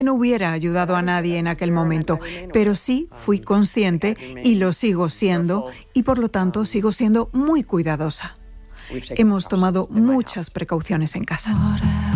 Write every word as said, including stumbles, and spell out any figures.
No hubiera ayudado a nadie en aquel momento, pero sí fui consciente y lo sigo siendo, y por lo tanto sigo siendo muy cuidadosa. Hemos tomado muchas precauciones en casa.